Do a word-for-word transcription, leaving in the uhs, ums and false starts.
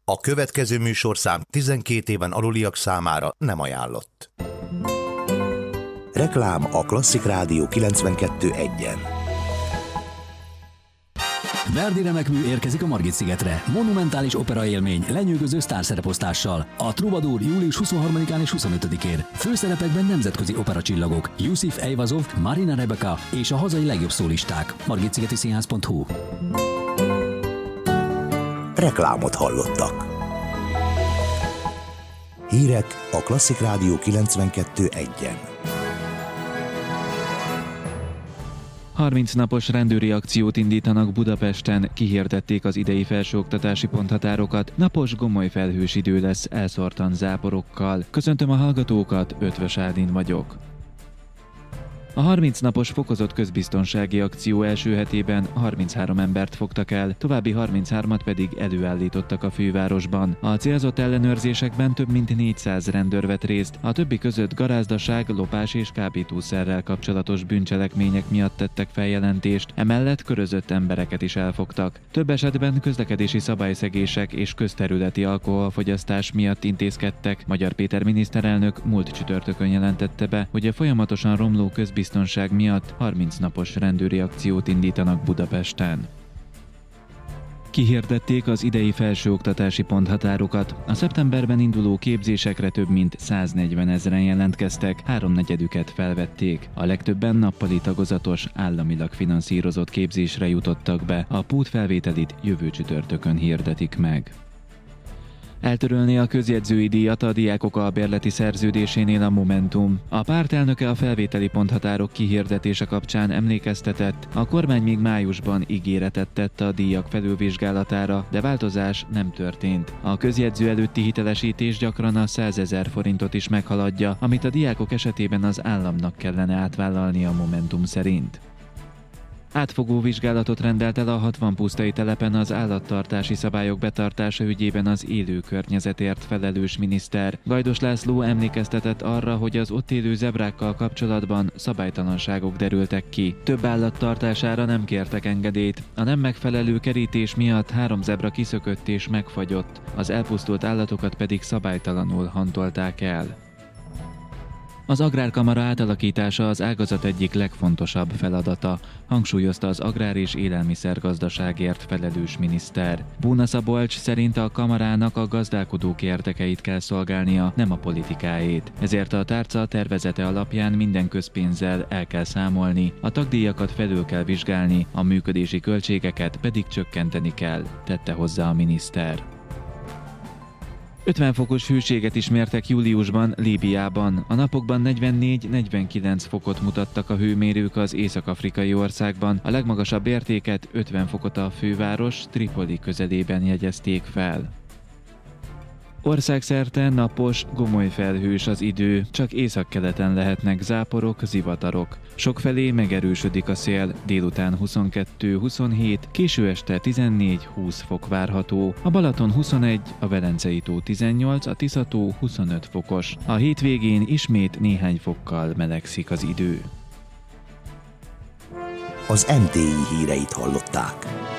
A következő műsorszám tizenkét éven aluliak számára nem ajánlott. Reklám a Klasszik Rádió kilencvenkettő egyen. Verdi remekmű érkezik a Margit-szigetre. Monumentális opera élmény, lenyűgöző sztárszereposztással. A Troubadour július huszonharmadikán és huszonötödikén. Főszerepekben nemzetközi operacsillagok. Yusif Eyvazov, Marina Rebeka és a hazai legjobb szólisták. margitszigeti színház pont hu. Reklámot hallottak. Hírek a Klasszik Rádió kilencvenkettő egyen. harminc napos rendőri akciót indítanak Budapesten, kihirdették az idei felsőoktatási ponthatárokat, napos gomoly felhős idő lesz elszórtan záporokkal. Köszöntöm a hallgatókat, Ötvös Áldin vagyok. A harminc napos fokozott közbiztonsági akció első hetében harminchárom embert fogtak el, további harminchármat pedig előállítottak a fővárosban. A célzott ellenőrzésekben több mint négyszáz rendőr vett részt, a többi között garázdaság, lopás és kábítószerrel kapcsolatos bűncselekmények miatt tettek feljelentést, emellett körözött embereket is elfogtak. Több esetben közlekedési szabályszegések és közterületi alkoholfogyasztás miatt intézkedtek. Magyar Péter miniszterelnök múlt csütörtökön jelentette be, hogy a folyamatosan romló közbiztonsági biztonság miatt harminc napos rendőri akciót indítanak Budapesten. Kihirdették az idei felsőoktatási ponthatárokat. A szeptemberben induló képzésekre több mint száznegyven ezren jelentkeztek, háromnegyedüket felvették. A legtöbben nappali tagozatos, államilag finanszírozott képzésre jutottak be. A pótfelvételit jövő csütörtökön hirdetik meg. Eltörölni a közjegyzői díjat a diákok albérleti szerződésénél a Momentum. A pártelnöke a felvételi ponthatárok kihirdetése kapcsán emlékeztetett, a kormány még májusban ígéretet tett a díjak felülvizsgálatára, de változás nem történt. A közjegyző előtti hitelesítés gyakran a százezer forintot is meghaladja, amit a diákok esetében az államnak kellene átvállalni a Momentum szerint. Átfogó vizsgálatot rendelt el a hatvan pusztai telepen az állattartási szabályok betartása ügyében az élő környezetért felelős miniszter. Gajdos László emlékeztetett arra, hogy az ott élő zebrákkal kapcsolatban szabálytalanságok derültek ki. Több állat tartására nem kértek engedélyt. A nem megfelelő kerítés miatt három zebra kiszökött és megfagyott, az elpusztult állatokat pedig szabálytalanul hantolták el. Az Agrárkamara átalakítása az ágazat egyik legfontosabb feladata, hangsúlyozta az agrár- és élelmiszergazdaságért felelős miniszter. Bóna Szabolcs szerint a kamarának a gazdálkodók érdekeit kell szolgálnia, nem a politikáét. Ezért a tárca tervezete alapján minden közpénzzel el kell számolni, a tagdíjakat felül kell vizsgálni, a működési költségeket pedig csökkenteni kell, tette hozzá a miniszter. ötven fokos hőséget is mértek júliusban Líbiában. A napokban negyvennégy-negyvenkilenc fokot mutattak a hőmérők az észak-afrikai országban. A legmagasabb értéket, ötven fokot a főváros Tripoli közelében jegyezték fel. Országszerte napos, gomoly felhős az idő, csak északkeleten lehetnek záporok, zivatarok. Sokfelé megerősödik a szél, délután huszonkettő-huszonhét, késő este tizennégy-húsz fok várható. A Balaton huszonegy, a Velencei-tó tizennyolc, a Tisza-tó huszonöt fokos. A hétvégén ismét néhány fokkal melegszik az idő. Az em té i híreit hallották.